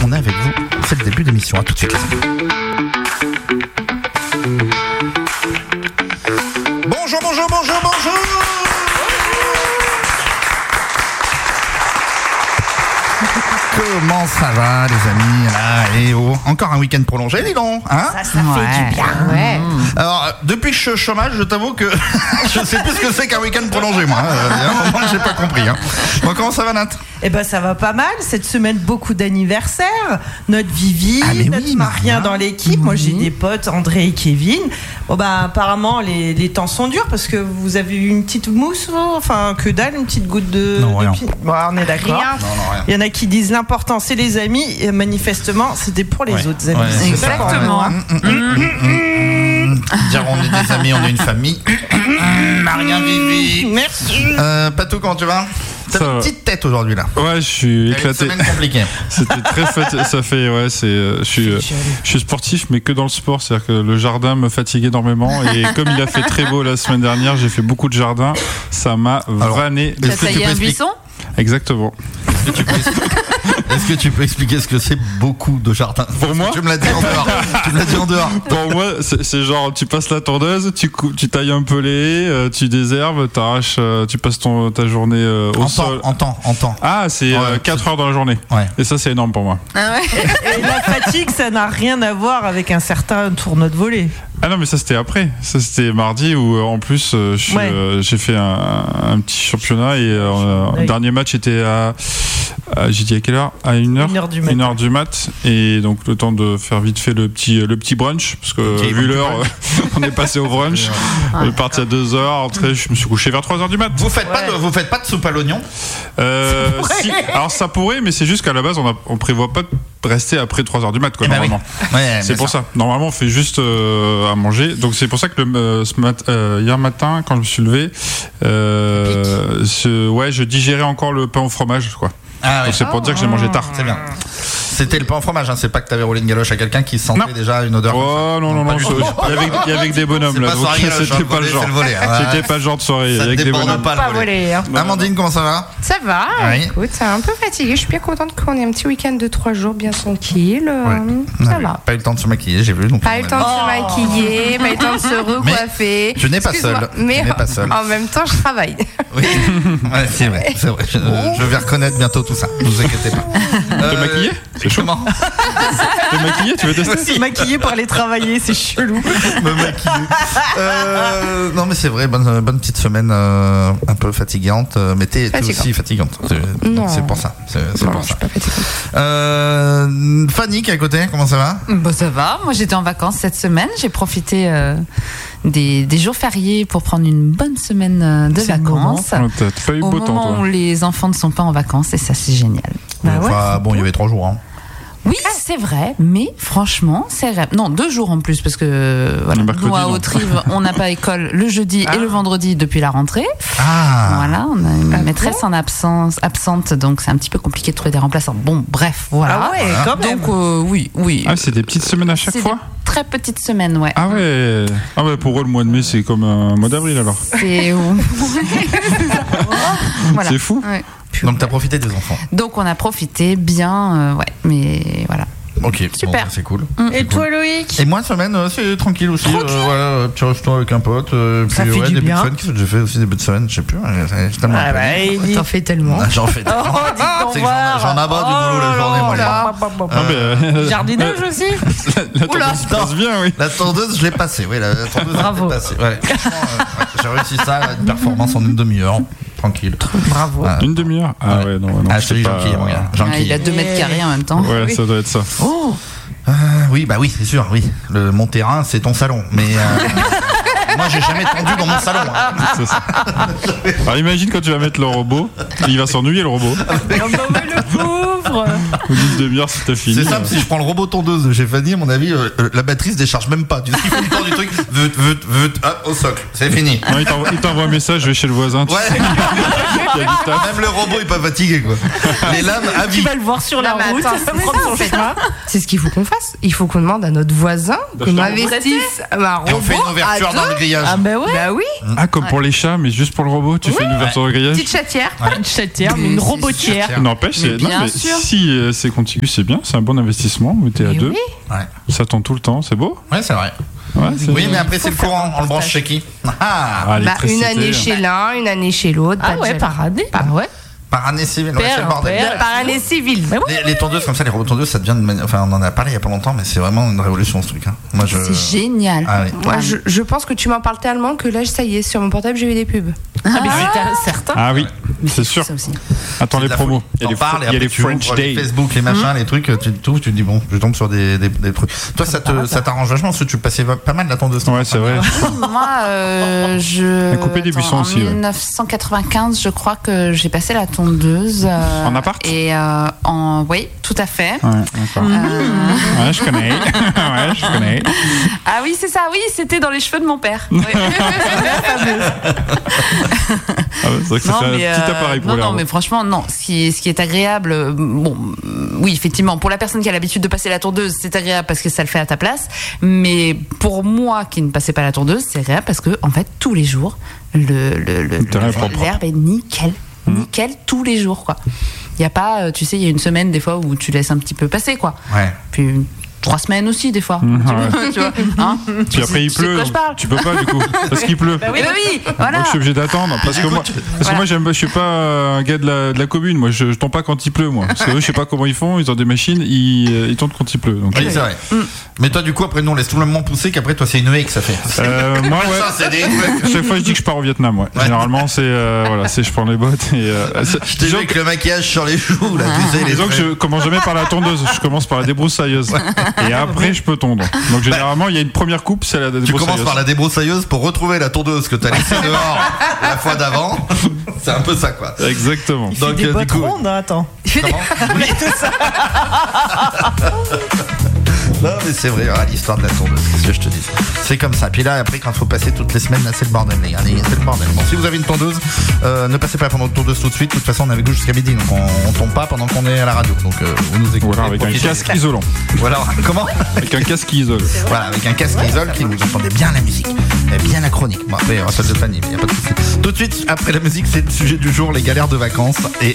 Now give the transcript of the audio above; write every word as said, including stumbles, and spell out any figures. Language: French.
on est avec vous. C'est le début de l'émission. À tout de suite. Bonjour, bonjour, bonjour, bonjour. Comment ça va, les amis? Ah, et oh, encore un week-end prolongé, dis donc, hein? Ça, ça ouais. fait du bien. Ouais. Alors, depuis que je suis au chômage, je t'avoue que je sais plus ce que c'est qu'un week-end prolongé, moi. Il y a un moment que j'ai pas compris. Hein. Bon, comment ça va, Nat? Eh ben, ça va pas mal. Cette semaine, beaucoup d'anniversaires. Notre Vivi, ah, notre oui, Marien dans l'équipe. Mmh. Moi, j'ai des potes, André et Kevin. Bon, ben, apparemment, les, les temps sont durs parce que vous avez eu une petite mousse, enfin, que dalle, une petite goutte de. Non, rien. De pi... Bon, on est d'accord. Non, non, rien. Il y en a qui disent l'important, c'est les amis. Et manifestement, c'était pour les ouais. autres amis. Ouais, exactement. Dire on est des amis, on est une famille. Marien, Vivi. Merci. Euh, Patou, comment tu vas? T'as une petite tête aujourd'hui là. Ouais, je suis éclaté. Une semaine compliquée. C'était très fatigué. Ça fait ouais, c'est. Je suis, euh, je suis sportif, mais que dans le sport. C'est-à-dire que le jardin me fatigue énormément. Et comme il a fait très beau la semaine dernière, j'ai fait beaucoup de jardin. Ça m'a vanné. T'as taillé un buisson? Exactement. Est-ce que tu peux Est-ce que tu peux expliquer ce que c'est beaucoup de jardin? Pour moi, tu me l'as dit en dehors. Tu me l'as dit en dehors. Pour moi, c'est, c'est genre tu passes la tondeuse, tu cou- tu tailles un peu les haies, euh, tu désherbes, t'arraches, euh, tu passes ton ta journée euh, au en sol. Temps, en temps, en temps. Ah, c'est ouais, euh, quatre heures dans la journée. Ouais. Et ça, c'est énorme pour moi. Ah ouais. Et la fatigue, ça n'a rien à voir avec un certain tournoi de volley. Ah non, mais ça c'était après. Ça c'était mardi où euh, en plus euh, je suis, ouais. euh, j'ai fait un, un petit championnat et euh, oui. le dernier match était à, à j'ai dit à quelle heure? À une heure. Une heure du mat. Une heure du mat. Et donc le temps de faire vite fait le petit le petit brunch parce que okay, vu l'heure, on est passé au brunch. On est parti à deux heures. Entré, je me suis couché vers trois heures du mat. Vous faites ouais. pas de, vous faites pas de soupe à l'oignon? Euh, si, alors ça pourrait, mais c'est juste qu'à la base on a, on prévoit pas de rester après trois heures du mat quoi, eh ben normalement. Oui. Ouais, c'est pour ça. ça. Normalement on fait juste euh, à manger. Donc c'est pour ça que le, euh, ce mat, euh, hier matin quand je me suis levé, euh, ce, ouais, je digérais encore le pain au fromage quoi. Ah, donc oui. c'est pour oh, dire que j'ai mangé tard. C'est bien. C'était le pain au fromage, hein. C'est pas que t'avais roulé une galoche à quelqu'un qui sentait non. déjà une odeur. Oh non, non, non, non. Il y avait, il y avait que des bonhommes là, donc galoche, c'était pas le genre. Le volet, hein. C'était pas le genre de soirée. Ça avec des bonhommes. Pas, pas volé. Hein. Amandine, comment ça va? Ça va. Oui. Écoute, c'est un peu fatigué. Je suis bien contente qu'on ait un petit week-end de trois jours bien tranquille. Ouais. Ça va. Pas eu le temps de se maquiller, j'ai vu. Donc pas eu le temps de se maquiller, pas eu le temps de se recoiffer. Je n'ai pas seul. Mais en même temps, je travaille. Oui. Ouais, c'est vrai. C'est vrai. Je, je vais reconnaître bientôt tout ça. Ne vous inquiétez pas. Euh, Te maquiller? C'est chaud. Te maquiller? Tu veux tester? Se maquiller pour aller travailler, c'est chelou. Me maquiller. Euh, non, mais c'est vrai, bonne, bonne petite semaine euh, un peu fatigante, mais t'es, t'es aussi fatigante. C'est, non. c'est pour ça. C'est, c'est non, pour je ça. suis pas fatigante. Euh, Fanny qui est à côté, comment ça va? Bah, ça va. Moi, j'étais en vacances cette semaine. J'ai profité euh, des, des jours fériés pour prendre une bonne semaine de c'est vacances. Bon. T'as pas eu Au beau moment temps, toi. où les enfants ne sont pas en vacances, et ça, c'est génial. Bah ouais, enfin, bon, il y avait trois jours. Hein. Oui, c'est vrai, mais franchement, c'est vrai. Non, deux jours en plus, parce que voilà, nous à Haute-Rive, on n'a pas école le jeudi ah. et le vendredi depuis la rentrée. Ah. Voilà, on a une ah maîtresse bon en absence, absente, donc c'est un petit peu compliqué de trouver des remplaçants. Bon, bref, voilà. Ah ouais, quand même. Donc euh, oui, oui. Ah, c'est des petites semaines à chaque c'est fois. Des très petites semaines, ouais. Ah ouais. Ah ouais, pour eux le mois de mai c'est comme un mois d'avril alors. C'est voilà. C'est fou. Ouais. Donc t'as profité des enfants. Donc on a profité bien, euh, ouais, mais voilà. Ok, super, bon, c'est cool. Mmh. C'est et cool. toi Loïc? Et moi semaine euh, c'est tranquille aussi. Tranquille. Euh, ouais, petit resto avec un pote. Euh, ça puis fait ouais, du début bien. de semaine. Qu'est-ce que j'ai fait aussi début de semaine? Je sais plus. J'ai tellement. Ah bah, il t'en fais tellement. Ah, j'en fais tellement. Oh, c'est que j'en, j'en abats du boulot la journée moi. Là. Euh, euh, jardinage aussi. La, la tondeuse passe bien, oui. La tondeuse je l'ai passée. Oui, la, la tondeuse bravo. je l'ai passée. Ouais. euh, j'ai réussi ça, une performance en une demi-heure. Tranquille. Bravo. Ah. Une demi-heure? Ah ouais, non, non. Ah, je te dis, pas... Jean-Qui, mon gars. Ah, il a deux mètres carrés en même temps. Ouais, oui. Ça doit être ça. Oh. Euh, oui, bah oui, c'est sûr, oui. Le, mon terrain, c'est ton salon. Mais euh, moi, j'ai jamais tendu dans mon salon. Hein. C'est ça. Alors imagine quand tu vas mettre le robot, il va s'ennuyer le robot. Mais le pauvre. Ou une demi-heure si t'as fini. C'est simple, si je prends le robot tondeuse de chez Fanny, à mon avis, euh, la batterie se décharge même pas. Tu sais, il faut du temps du truc, veut, veut, veut, hop, au socle, c'est fini. Non, il, t'envoie, il t'envoie un message, je vais chez le voisin. Ouais. Il y a du taf. Même le robot est pas fatigué, quoi. Les lames à vie. Tu vas le voir sur la route, attends, ça prend son chemin. C'est ce qu'il faut qu'on fasse. Il faut qu'on demande à notre voisin qu'on investisse un robot. Et on fait une ouverture dans le grillage. Ah bah ouais. Bah oui. Ah, comme pour les chats, mais juste pour le robot, tu oui. fais une ouverture de grillage. Petite chatière. Pas une chatière, mais une robotière. N'empêche, c'est, non, bien mais sûr. Si euh, c'est contigu, c'est bien, c'est un bon investissement. Vous mettez à deux. Oui. Ouais. Ça tourne tout le temps, c'est beau. Ouais, c'est vrai. Ouais, c'est oui, mais après c'est le courant, on le branche chez qui? Ah, bah, une année chez l'un, une année chez l'autre. Ah ouais, par année. Bah ouais. Par année civile, ouais, c'est le bordel. Père, par année civile. Mais oui. les, les tondeuses comme ça, les robots tondeuses, ça devient de mani- enfin on en a parlé il y a pas longtemps, mais c'est vraiment une révolution ce truc. Hein. Moi, je... C'est génial. Ah, oui. Moi, je, je pense que tu m'en parles tellement que là, ça y est, sur mon portable, j'ai eu des pubs. Ah, mais c'est certain. Ah oui, Mais c'est sûr. Ça aussi. Attends les promos. Il y a T'en les, parles, et il y a après les tu French ouvres Day. les Facebook, les machins, les trucs, tu t'ouvres, tu te dis bon, je tombe sur des, des, des trucs. Toi, ça, te, ça t'arrange vachement parce que tu passais pas mal la tondeuse. Ouais, c'est vrai. Moi, euh, je. Et couper des Attends, buissons en aussi, ouais. dix-neuf cent quatre-vingt-quinze, je crois que j'ai passé la tondeuse. euh, En appart Et euh, en. Oui, tout à fait. Ouais, d'accord. Euh, Ouais, je connais. ouais, je connais. Ah oui, c'est ça, oui, c'était dans les cheveux de mon père. Oui. Ah ouais, c'est vrai que ça Non, fait mais, un petit euh, appareil pour non, les non, robots. mais franchement, non. Ce qui, ce qui est agréable, euh, bon, oui, effectivement, pour la personne qui a l'habitude de passer la tondeuse, c'est agréable parce que ça le fait à ta place. Mais pour moi qui ne passais pas la tondeuse, c'est agréable parce que, en fait, tous les jours, le, le, le, terrain est le- propre. l'herbe est nickel. Mmh. Nickel tous les jours, quoi. Il n'y a pas, euh, tu sais, il y a une semaine, des fois, où tu laisses un petit peu passer, quoi. Ouais. Puis une- trois semaines aussi, des fois. Mmh, tu, ouais. vois, tu vois, hein. Puis après il Tu sais de pleut, quoi je parle. tu peux pas du coup, parce qu'il pleut. Bah oui, bah oui, voilà. Donc je suis obligé d'attendre parce que moi, parce Voilà. que moi j'aime, je suis pas un gars de la, de la commune, moi je, je tombe pas quand il pleut, moi. Parce que eux, je sais pas comment ils font, ils ont des machines, ils, euh, ils tournent quand il pleut. Donc, Oui, c'est vrai. Mais toi, du coup, après, nous, on laisse tout le monde pousser, qu'après, toi, c'est une haie que ça fait. euh, moi ouais. Ça, c'est des... Chaque fois je dis que je pars au Vietnam, ouais. Ouais. Généralement c'est, euh, voilà, c'est je prends les bottes et. Euh, c'est- Je t'ai vu disons avec que, le maquillage sur les joues, là, tu sais, les disons que traits. je commence jamais par la tondeuse, je commence par la débroussailleuse et après je peux tondre. Donc généralement il y a une première coupe, c'est la Tu débroussailleuse. commences par la débroussailleuse pour retrouver la tondeuse que t'as laissée dehors la fois d'avant. C'est un peu ça, quoi. Exactement. Il fait des euh, bottes du coup, rondes, hein, attends. comment Non, mais c'est vrai, ah, l'histoire de la tondeuse, qu'est-ce que je te dis. C'est comme ça. Puis là, après, quand il faut passer toutes les semaines, là, c'est le bordel, les gars. C'est le bordel. Bon, si vous avez une tondeuse, euh, ne passez pas pendant la tondeuse tout de suite. De toute façon, on est avec vous jusqu'à midi, donc on, on tombe pas pendant qu'on est à la radio. Donc, euh, vous nous écoutez. Voilà, avec un profitez. casque isolant. Voilà, comment Avec un casque qui isole. Voilà, avec un casque isole qui vous entendez bien la musique et bien la chronique. Bon, après, il y aura celle de Fanny, mais il n'y a pas de souci. Tout de suite, après la musique, c'est le sujet du jour, les galères de vacances. Et